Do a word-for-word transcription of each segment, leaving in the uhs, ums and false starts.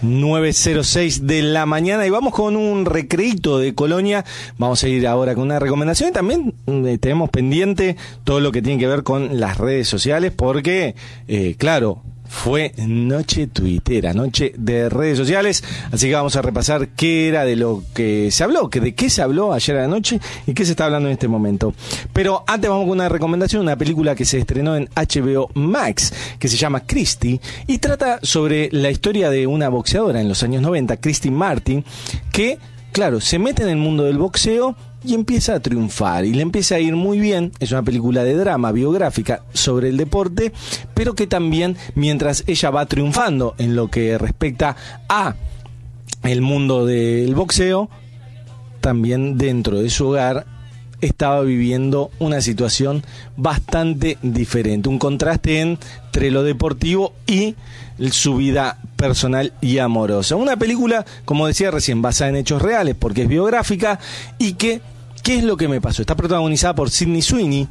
nueve cero seis de la mañana y vamos con un recreito de Colonia. Vamos a ir ahora con una recomendación y también eh, tenemos pendiente todo lo que tiene que ver con las redes sociales porque, eh, claro, fue noche tuitera, noche de redes sociales, así que vamos a repasar qué era de lo que se habló, que de qué se habló ayer a la noche y qué se está hablando en este momento. Pero antes vamos con una recomendación, una película que se estrenó en H B O Max, que se llama Christy, y trata sobre la historia de una boxeadora en los años noventa, Christy Martin, que, claro, se mete en el mundo del boxeo y empieza a triunfar y le empieza a ir muy bien. Es una película de drama biográfica sobre el deporte, pero que también mientras ella va triunfando en lo que respecta a el mundo del boxeo, también dentro de su hogar estaba viviendo una situación bastante diferente, un contraste entre lo deportivo y su vida personal y amorosa. Una película, como decía recién, basada en hechos reales porque es biográfica y que, ¿qué es lo que me pasó? Está protagonizada por Sydney Sweeney,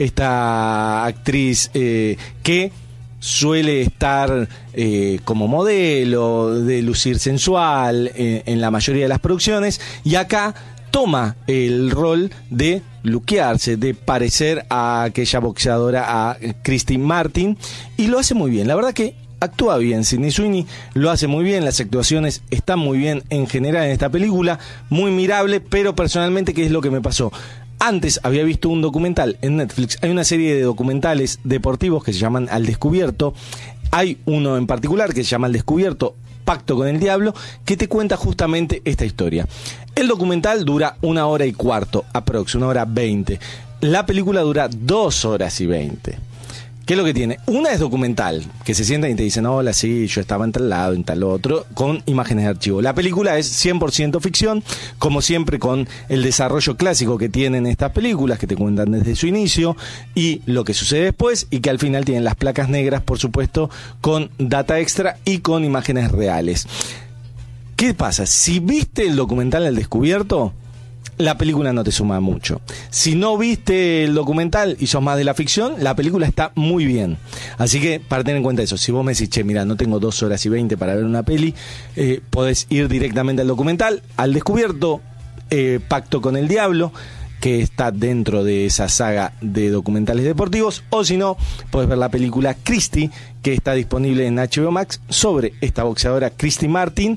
esta actriz eh, que suele estar eh, como modelo, de lucir sensual eh, en la mayoría de las producciones, y acá toma el rol de luquearse, de parecer a aquella boxeadora, a Christy Martin, y lo hace muy bien. La verdad que actúa bien, Sydney Sweeney lo hace muy bien, las actuaciones están muy bien en general en esta película, muy mirable, pero personalmente, ¿qué es lo que me pasó? Antes había visto un documental en Netflix, hay una serie de documentales deportivos que se llaman Al Descubierto, hay uno en particular que se llama Al Descubierto, Pacto con el Diablo, que te cuenta justamente esta historia. El documental dura una hora y cuarto, aprox, una hora veinte. La película dura dos horas y veinte. ¿Qué es lo que tiene? Una es documental, que se sientan y te dicen, hola, sí, yo estaba en tal lado, en tal otro, con imágenes de archivo. La película es cien por ciento ficción, como siempre con el desarrollo clásico que tienen estas películas, que te cuentan desde su inicio y lo que sucede después, y que al final tienen las placas negras, por supuesto, con data extra y con imágenes reales. ¿Qué pasa? Si viste el documental Al Descubierto, la película no te suma mucho. Si no viste el documental y sos más de la ficción, la película está muy bien. Así que, para tener en cuenta eso, si vos me decís, che, mira, no tengo dos horas y veinte para ver una peli, eh, podés ir directamente al documental, Al Descubierto, eh, Pacto con el Diablo, que está dentro de esa saga de documentales deportivos, o si no, podés ver la película Christy, que está disponible en H B O Max, sobre esta boxeadora Christy Martin,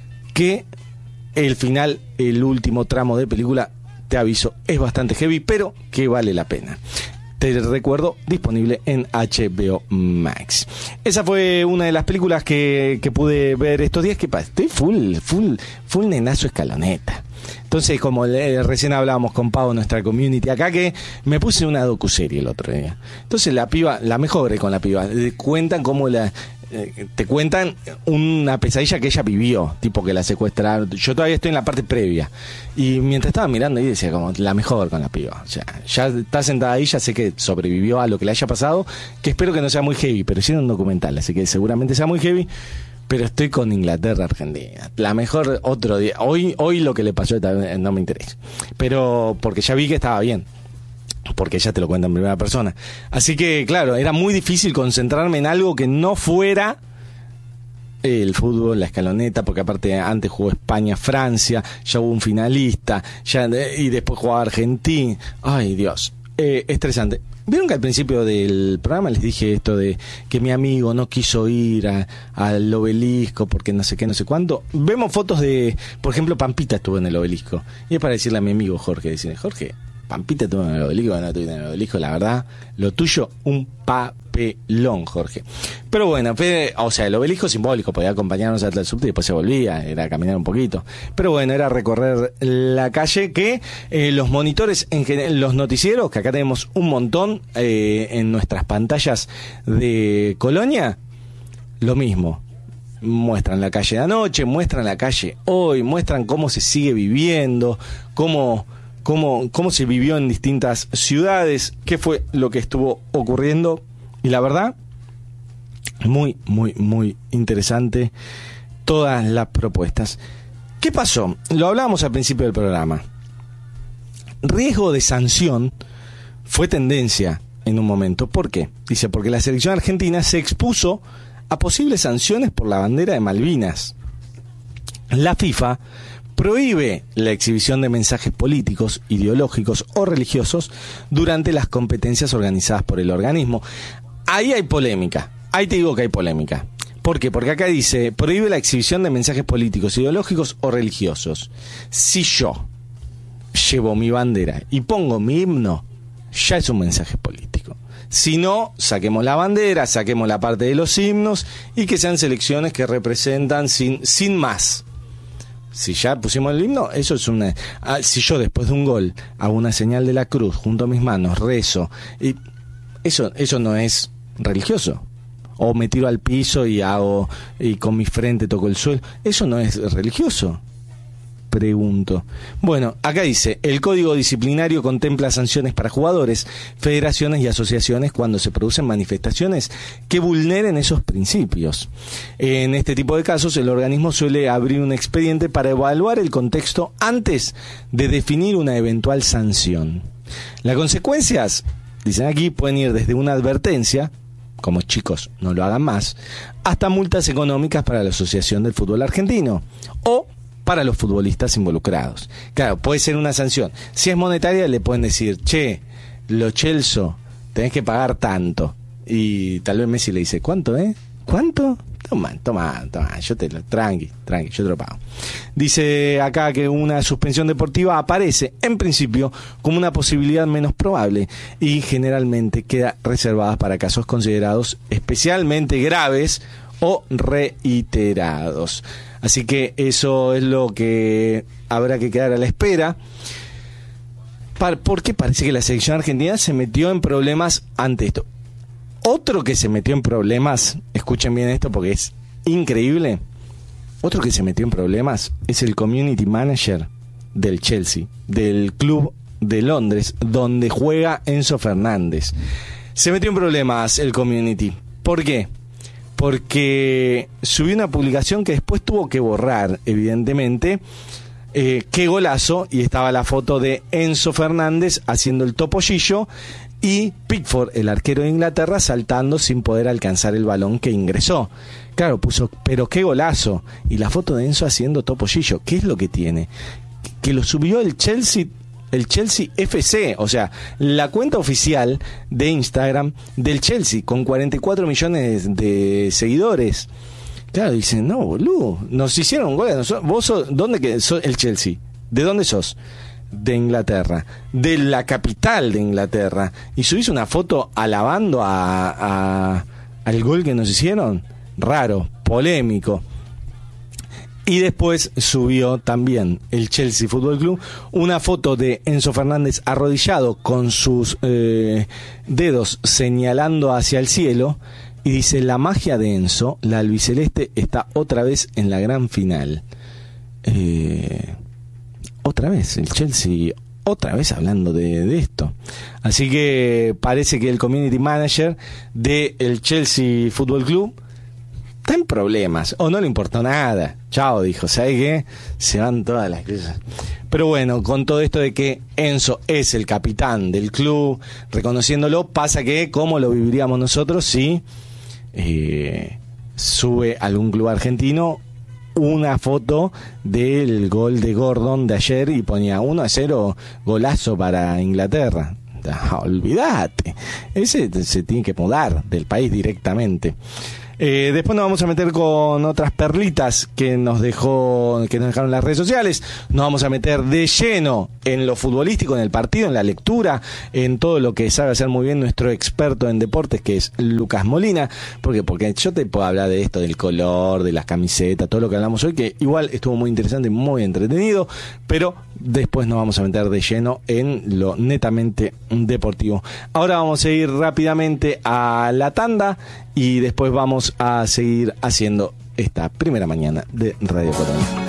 que el final, el último tramo de película, te aviso, es bastante heavy, pero que vale la pena. Te recuerdo, disponible en H B O Max. Esa fue una de las películas que, que pude ver estos días. Que estoy full, full, full nenazo Escaloneta. Entonces, como le, recién hablábamos con Pau, nuestra community acá, que me puse una docuserie el otro día. Entonces la piba, la mejoré con la piba. Cuentan cómo la... te cuentan una pesadilla que ella vivió, tipo que la secuestraron. Yo todavía estoy en la parte previa y mientras estaba mirando ahí decía como la mejor con la piba, o sea, ya está sentada ahí, ya sé que sobrevivió a lo que le haya pasado, que espero que no sea muy heavy, pero hicieron un documental, así que seguramente sea muy heavy. Pero estoy con Inglaterra, Argentina, la mejor otro día. Hoy, hoy lo que le pasó no me interesa, pero porque ya vi que estaba bien, porque ella te lo cuenta en primera persona. Así que, claro, era muy difícil concentrarme en algo que no fuera el fútbol, la escaloneta, porque aparte antes jugó España-Francia, ya hubo un finalista, ya y después jugaba Argentina. Ay, Dios, eh, estresante. Vieron que al principio del programa les dije esto de que mi amigo no quiso ir a, al obelisco porque no sé qué, no sé cuánto. Vemos fotos de, por ejemplo, Pampita estuvo en el obelisco. Y es para decirle a mi amigo Jorge, decirle, Jorge, Pampita estuvo en el obelisco, no estuvo en el obelisco, la verdad, lo tuyo, un papelón, Jorge. Pero bueno, fue, o sea, el obelisco simbólico, podía acompañarnos hasta el subte y después se volvía, era caminar un poquito. Pero bueno, era recorrer la calle que eh, los monitores, en general, los noticieros, que acá tenemos un montón eh, en nuestras pantallas de Colonia, lo mismo. Muestran la calle de anoche, muestran la calle hoy, muestran cómo se sigue viviendo, cómo... Cómo, cómo se vivió en distintas ciudades, qué fue lo que estuvo ocurriendo. Y la verdad, muy, muy, muy interesante todas las propuestas. ¿Qué pasó? Lo hablábamos al principio del programa. Riesgo de sanción fue tendencia en un momento. ¿Por qué? Dice, porque la selección argentina se expuso a posibles sanciones por la bandera de Malvinas. la FIFA prohíbe la exhibición de mensajes políticos, ideológicos o religiosos durante las competencias organizadas por el organismo. Ahí hay polémica, ahí te digo que hay polémica. ¿Por qué? Porque acá dice, prohíbe la exhibición de mensajes políticos, ideológicos o religiosos. Si yo llevo mi bandera y pongo mi himno, ya es un mensaje político. Si no, saquemos la bandera, saquemos la parte de los himnos y que sean selecciones que representan sin, sin más. Si ya pusimos el himno, eso es una... Ah, si yo después de un gol hago una señal de la cruz junto a mis manos, rezo, y eso, eso no es religioso. O me tiro al piso y hago y con mi frente toco el suelo, eso no es religioso. Pregunto. Bueno, acá dice, el Código Disciplinario contempla sanciones para jugadores, federaciones y asociaciones cuando se producen manifestaciones que vulneren esos principios. En este tipo de casos, el organismo suele abrir un expediente para evaluar el contexto antes de definir una eventual sanción. Las consecuencias, dicen aquí, pueden ir desde una advertencia, como chicos, no lo hagan más, hasta multas económicas para la Asociación del Fútbol Argentino, o para los futbolistas involucrados. Claro, puede ser una sanción. Si es monetaria, le pueden decir, che, lo Chelsea, tenés que pagar tanto. Y tal vez Messi le dice, ¿cuánto, eh? ¿Cuánto? Toma, toma, toma, yo te lo, tranqui, tranqui, yo te lo pago. Dice acá que una suspensión deportiva aparece, en principio, como una posibilidad menos probable y generalmente queda reservada para casos considerados especialmente graves o reiterados. Así que eso es lo que habrá que quedar a la espera. Porque parece que la selección argentina se metió en problemas ante esto. Otro que se metió en problemas, escuchen bien esto porque es increíble, otro que se metió en problemas es el community manager del Chelsea, del club de Londres, donde juega Enzo Fernández. Se metió en problemas el community. ¿Por qué? Porque subió una publicación que después tuvo que borrar, evidentemente. Eh, qué golazo, y estaba la foto de Enzo Fernández haciendo el topollillo y Pickford, el arquero de Inglaterra, saltando sin poder alcanzar el balón que ingresó. Claro, puso, pero qué golazo, y la foto de Enzo haciendo topollillo. ¿Qué es lo que tiene? Que lo subió el Chelsea, el Chelsea F C, o sea, la cuenta oficial de Instagram del Chelsea, con cuarenta y cuatro millones de seguidores. Claro, dicen, no, boludo, nos hicieron un gol a nosotros. ¿Vos sos, dónde que sos el Chelsea? ¿De dónde sos? De Inglaterra, de la capital de Inglaterra. Y subís una foto alabando a, a, al gol que nos hicieron. Raro, polémico. Y después subió también el Chelsea Fútbol Club una foto de Enzo Fernández arrodillado con sus eh, dedos señalando hacia el cielo. Y dice, la magia de Enzo, la albiceleste, está otra vez en la gran final. Eh, otra vez, el Chelsea, otra vez hablando de, de esto. Así que parece que el community manager del Chelsea Fútbol Club está en problemas, o no le importó nada. Chao, dijo, ¿sabes qué? Se van todas las cosas. Pero bueno, con todo esto de que Enzo es el capitán del club, reconociéndolo, pasa que, ¿cómo lo viviríamos nosotros si eh, sube algún club argentino una foto del gol de Gordon de ayer y ponía uno a cero, golazo para Inglaterra? Ah, olvídate, ese se tiene que mudar del país directamente. Eh, después nos vamos a meter con otras perlitas que nos dejó, que nos dejaron las redes sociales. Nos vamos a meter de lleno en lo futbolístico, en el partido, en la lectura, en todo lo que sabe hacer muy bien nuestro experto en deportes, que es Lucas Molina. ¿Por qué? Porque yo te puedo hablar de esto, del color, de las camisetas, todo lo que hablamos hoy, que igual estuvo muy interesante y muy entretenido, pero después nos vamos a meter de lleno en lo netamente deportivo. Ahora vamos a ir rápidamente a la tanda y después vamos a seguir haciendo esta primera mañana de Radio Colonia.